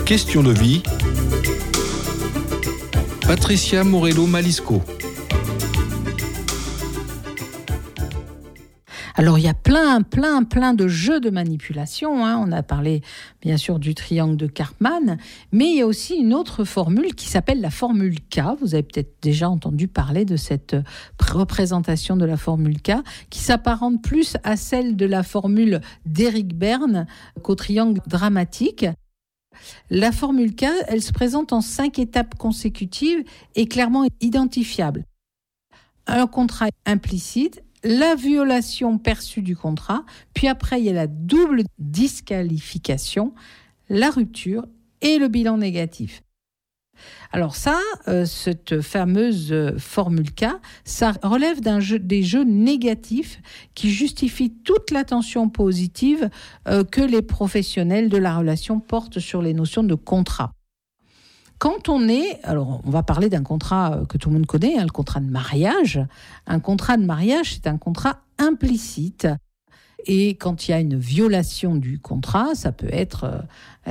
Question de vie. Patricia Morello-Malisco. Alors, il y a plein de jeux de manipulation. On a parlé, bien sûr, du triangle de Karpman, mais il y a aussi une autre formule qui s'appelle la formule K. Vous avez peut-être déjà entendu parler de cette représentation de la formule K, qui s'apparente plus à celle de la formule d'Eric Berne qu'au triangle dramatique. La formule K, elle se présente en 5 étapes consécutives et clairement identifiables. Un contrat implicite, la violation perçue du contrat, puis après il y a la double disqualification, la rupture et le bilan négatif. Alors ça, cette fameuse formule K, ça relève des jeux négatifs qui justifient toute l'attention positive que les professionnels de la relation portent sur les notions de contrat. Quand on va parler d'un contrat que tout le monde connaît, le contrat de mariage. Un contrat de mariage, c'est un contrat implicite. Et quand il y a une violation du contrat, ça peut être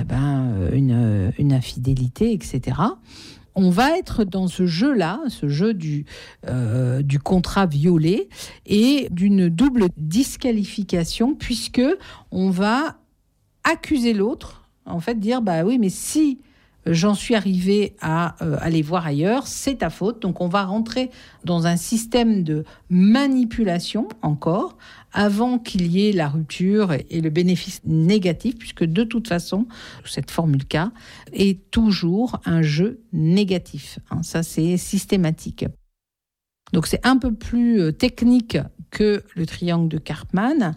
une infidélité, etc. On va être dans ce jeu-là, ce jeu du contrat violé et d'une double disqualification, puisque on va accuser l'autre, en fait dire oui, mais si j'en suis arrivé à aller voir ailleurs, c'est ta faute. Donc on va rentrer dans un système de manipulation encore, avant qu'il y ait la rupture et le bénéfice négatif, puisque de toute façon, cette formule K est toujours un jeu négatif. Ça, c'est systématique. Donc c'est un peu plus technique que le triangle de Karpman.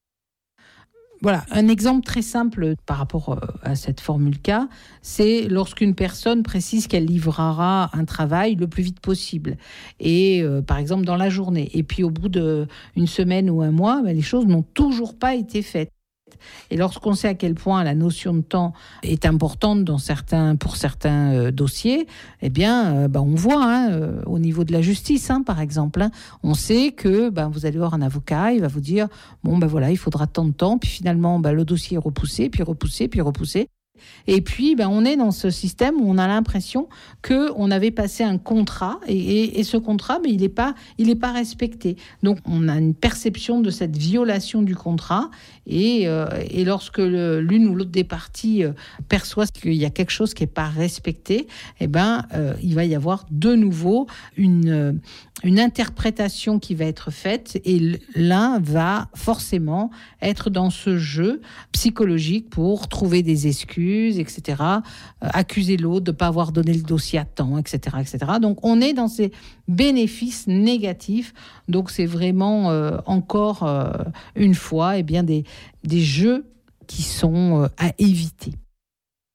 Voilà, un exemple très simple par rapport à cette formule K, c'est lorsqu'une personne précise qu'elle livrera un travail le plus vite possible, et par exemple dans la journée. Et puis au bout d'une semaine ou un mois, les choses n'ont toujours pas été faites. Et lorsqu'on sait à quel point la notion de temps est importante pour certains dossiers, on voit au niveau de la justice, par exemple, on sait que vous allez voir un avocat, il va vous dire il faudra tant de temps, puis finalement le dossier est repoussé, puis repoussé. Et puis, on est dans ce système où on a l'impression qu'on avait passé un contrat et ce contrat, il n'est pas respecté. Donc, on a une perception de cette violation du contrat et lorsque l'une ou l'autre des parties perçoit qu'il y a quelque chose qui n'est pas respecté, il va y avoir de nouveau une interprétation qui va être faite et l'un va forcément être dans ce jeu psychologique pour trouver des excuses, etc., accuser l'autre de ne pas avoir donné le dossier à temps, etc., etc. Donc, on est dans ces bénéfices négatifs. Donc, c'est vraiment, encore une fois, des jeux qui sont à éviter.